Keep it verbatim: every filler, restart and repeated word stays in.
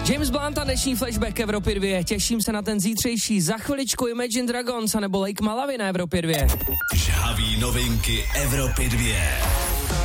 James Blunt a dnešní Flashback Evropy dva. Těším se na ten zítřejší. Za chviličku Imagine Dragons a nebo Lake Malawi na Evropě dva. Žhavý novinky Evropy dva.